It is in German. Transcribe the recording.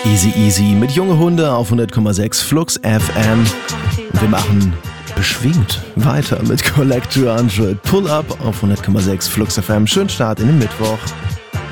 Easy Easy mit Junge Hunde auf 100,6 Flux FM. Wir machen beschwingt weiter mit Collect 200 Pull Up auf 100,6 Flux FM. Schönen Start in den Mittwoch.